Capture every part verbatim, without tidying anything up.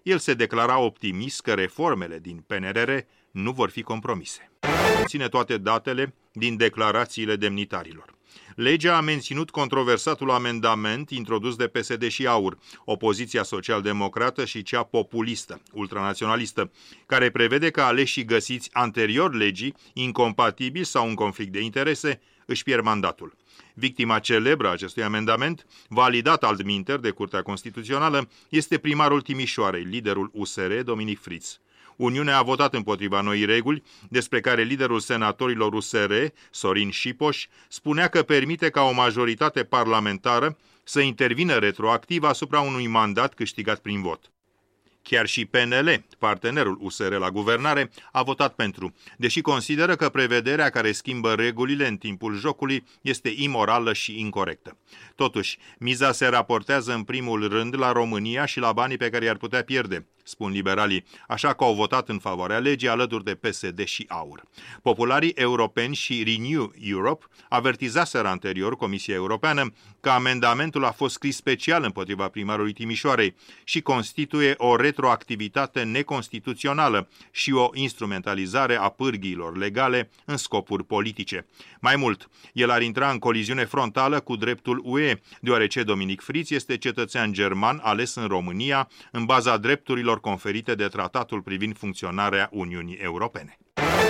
el se declara optimist că reformele din P N R R nu vor fi compromise. Ține toate datele din declarațiile demnitarilor. Legea a menținut controversatul amendament introdus de P S D și AUR, opoziția social-democrată și cea populistă, ultranaționalistă, care prevede că aleșii găsiți anterior legii, incompatibili sau în conflict de interese, își pierd mandatul. Victima celebră a acestui amendament, validat altminteri de Curtea Constituțională, este primarul Timișoarei, liderul U S R, Dominic Friț. Uniunea a votat împotriva noii reguli, despre care liderul senatorilor U S R, Sorin Șipoș, spunea că permite ca o majoritate parlamentară să intervină retroactiv asupra unui mandat câștigat prin vot. Chiar și P N L, partenerul U S R la guvernare, a votat pentru, deși consideră că prevederea care schimbă regulile în timpul jocului este imorală și incorectă. Totuși, miza se raportează în primul rând la România și la banii pe care i-ar putea pierde, spun liberalii, așa că au votat în favoarea legii alături de P S D și AUR. Popularii europeni și Renew Europe avertizaseră anterior Comisia Europeană că amendamentul a fost scris special împotriva primarului Timișoarei și constituie o retroactivitate neconstituțională și o instrumentalizare a pârghiilor legale în scopuri politice. Mai mult, el ar intra în coliziune frontală cu dreptul U E, deoarece Dominic Friț este cetățean german ales în România în baza drepturilor conferite de tratatul privind funcționarea Uniunii Europene.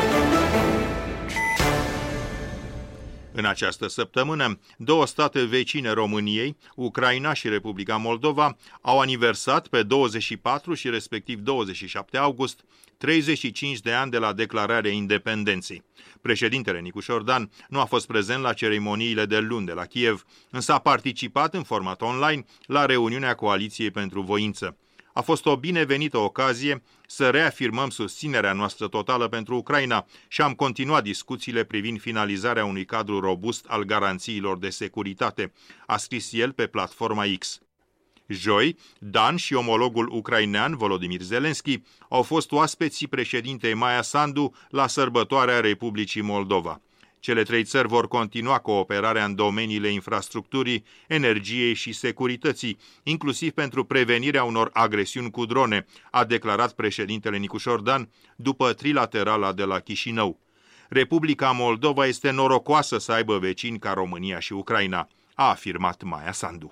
În această săptămână, două state vecine României, Ucraina și Republica Moldova, au aniversat pe douăzeci și patru și respectiv douăzeci și șapte august treizeci și cinci de ani de la declararea independenței. Președintele Nicușor Dan nu a fost prezent la ceremoniile de luni de la Kiev, însă a participat în format online la reuniunea Coaliției pentru Voință. A fost o binevenită ocazie să reafirmăm susținerea noastră totală pentru Ucraina și am continuat discuțiile privind finalizarea unui cadru robust al garanțiilor de securitate, a scris el pe platforma X. Joi, Dan și omologul ucrainean Volodymyr Zelensky au fost oaspeții președintei Maia Sandu la sărbătoarea Republicii Moldova. Cele trei țări vor continua cooperarea în domeniile infrastructurii, energiei și securității, inclusiv pentru prevenirea unor agresiuni cu drone, a declarat președintele Nicușor Dan după trilaterala de la Chișinău. Republica Moldova este norocoasă să aibă vecini ca România și Ucraina, a afirmat Maia Sandu.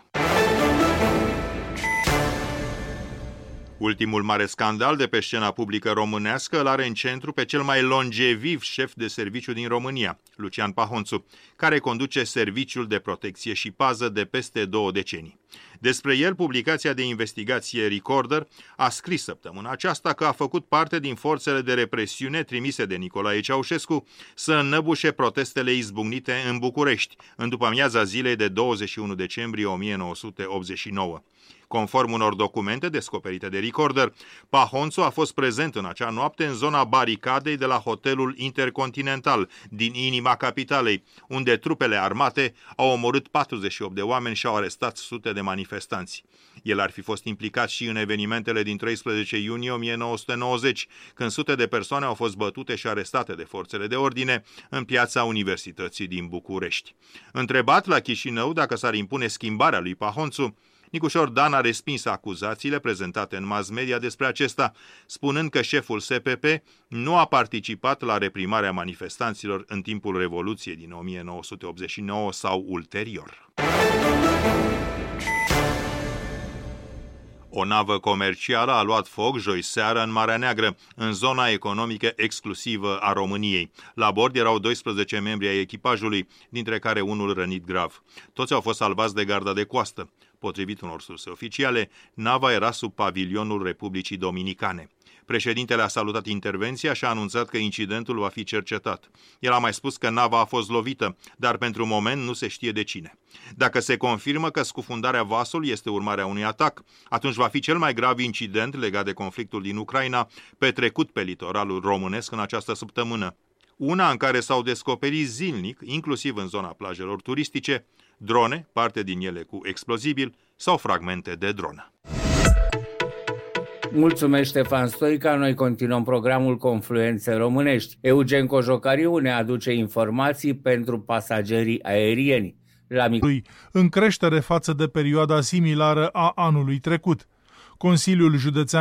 Ultimul mare scandal de pe scena publică românească îl are în centru pe cel mai longeviv șef de serviciu din România, Lucian Pahonțu, care conduce Serviciul de Protecție și Pază de peste două decenii. Despre el, publicația de investigație Recorder a scris săptămâna aceasta că a făcut parte din forțele de represiune trimise de Nicolae Ceaușescu să înnăbușe protestele izbucnite în București, în după-amiaza zilei de douăzeci și unu decembrie o mie nouă sute optzeci și nouă. Conform unor documente descoperite de Recorder, Pahonțu a fost prezent în acea noapte în zona baricadei de la hotelul Intercontinental din inima capitalei, unde trupele armate au omorât patruzeci și opt de oameni și au arestat sute de manifestanți. El ar fi fost implicat și în evenimentele din treisprezece iunie o mie nouă sute nouăzeci, când sute de persoane au fost bătute și arestate de forțele de ordine în piața Universității din București. Întrebat la Chișinău dacă s-ar impune schimbarea lui Pahonțu, Nicușor Dan a respins acuzațiile prezentate în mass media despre acesta, spunând că șeful S P P nu a participat la reprimarea manifestanților în timpul Revoluției din o mie nouă sute optzeci și nouă sau ulterior. O navă comercială a luat foc joi seară în Marea Neagră, în zona economică exclusivă a României. La bord erau doisprezece membri ai echipajului, dintre care unul rănit grav. Toți au fost salvați de garda de coastă. Potrivit unor surse oficiale, nava era sub pavilionul Republicii Dominicane. Președintele a salutat intervenția și a anunțat că incidentul va fi cercetat. El a mai spus că nava a fost lovită, dar pentru moment nu se știe de cine. Dacă se confirmă că scufundarea vasului este urmarea unui atac, atunci va fi cel mai grav incident legat de conflictul din Ucraina, petrecut pe litoralul românesc în această săptămână. Una în care s-au descoperit zilnic, inclusiv în zona plajelor turistice, drone, parte din ele cu explozibil sau fragmente de dronă. Mulțumesc, Ștefan Stoica. Noi continuăm programul Confluențe Românești. Eugen Cojocariu ne aduce informații pentru pasagerii aerieni. La mic- în creștere față de perioada similară a anului trecut. Consiliul Județean